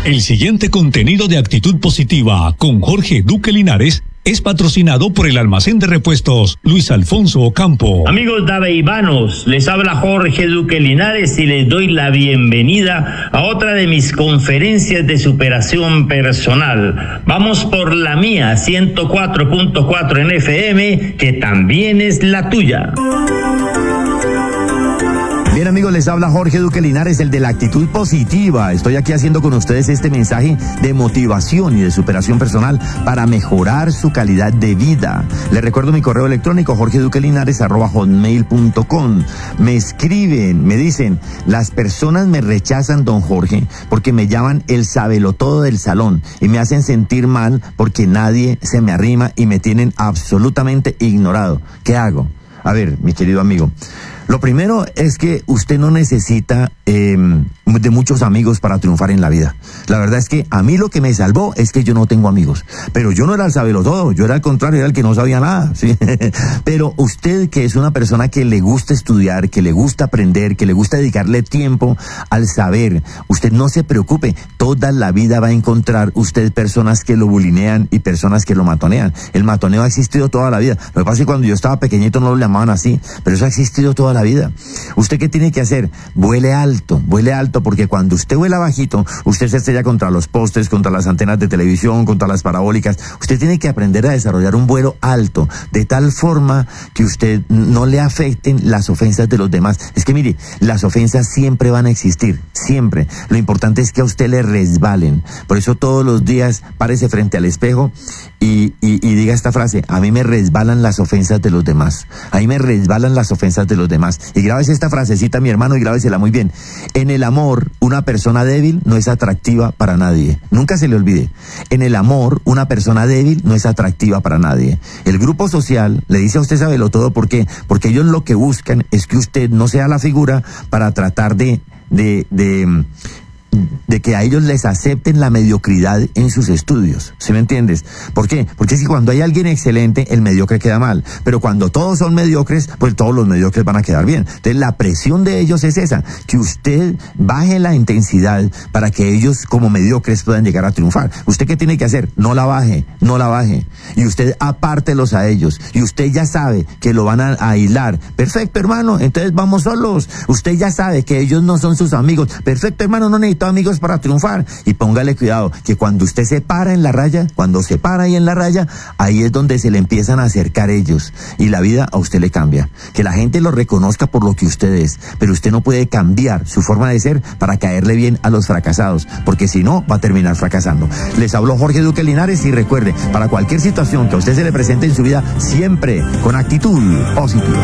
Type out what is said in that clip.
El siguiente contenido de Actitud Positiva con Jorge Duque Linares es patrocinado por el almacén de repuestos Luis Alfonso Ocampo. Amigos daveivanos, les habla Jorge Duque Linares y les doy la bienvenida a otra de mis conferencias de superación personal. Vamos por la mía, 104.4 en FM, que también es la tuya. Bien, amigos, les habla Jorge Duque Linares, el de la Actitud Positiva. Estoy aquí haciendo con ustedes este mensaje de motivación y de superación personal para mejorar su calidad de vida. Les recuerdo mi correo electrónico, jorgeduquelinares@hotmail.com. Me escriben, me dicen, las personas me rechazan, don Jorge, porque me llaman el sabelotodo del salón y me hacen sentir mal porque nadie se me arrima y me tienen absolutamente ignorado. ¿Qué hago? A ver, mi querido amigo, lo primero es que usted no necesita de muchos amigos para triunfar en la vida. La verdad es que a mí lo que me salvó es que yo no tengo amigos. Pero yo no era el sabelotodo, yo era al contrario, era el que no sabía nada, ¿sí? Pero usted, que es una persona que le gusta estudiar, que le gusta aprender, que le gusta dedicarle tiempo al saber, usted no se preocupe, toda la vida va a encontrar usted personas que lo bulinean y personas que lo matonean. El matoneo ha existido toda la vida. Lo que pasa es que cuando yo estaba pequeñito no lo llamaban así, pero eso ha existido toda la vida. ¿Usted qué tiene que hacer? Vuele alto, porque cuando usted vuela bajito, usted se estrella contra los postes, contra las antenas de televisión, contra las parabólicas. Usted tiene que aprender a desarrollar un vuelo alto, de tal forma que usted no le afecten las ofensas de los demás. Es que mire, las ofensas siempre van a existir, siempre. Lo importante es que a usted le resbalen. Por eso todos los días párese frente al espejo y diga esta frase: a mí me resbalan las ofensas de los demás. A mí me resbalan las ofensas de los demás. Y grábese esta frasecita, mi hermano, y grábesela muy bien. En el amor, una persona débil no es atractiva para nadie. Nunca se le olvide. En el amor, una persona débil no es atractiva para nadie. El grupo social le dice a usted sabelotodo, ¿por qué? Porque ellos lo que buscan es que usted no sea la figura para tratar de que a ellos les acepten la mediocridad en sus estudios. ¿Sí me entiendes? ¿Por qué? Porque es que cuando hay alguien excelente, el mediocre queda mal. Pero cuando todos son mediocres, pues todos los mediocres van a quedar bien. Entonces la presión de ellos es esa, que usted baje la intensidad para que ellos como mediocres puedan llegar a triunfar. ¿Usted qué tiene que hacer? No la baje. Y usted apártelos a ellos. Y usted ya sabe que lo van a aislar. Perfecto, hermano, entonces vamos solos. Usted ya sabe que ellos no son sus amigos. Perfecto, hermano, no necesito amigos para triunfar. Y póngale cuidado, que cuando usted se para en la raya, cuando se para ahí en la raya, ahí es donde se le empiezan a acercar ellos y la vida a usted le cambia. Que la gente lo reconozca por lo que usted es, pero usted no puede cambiar su forma de ser para caerle bien a los fracasados, porque si no, va a terminar fracasando. Les habló Jorge Duque Linares y recuerde, para cualquier situación que a usted se le presente en su vida, siempre con actitud positiva.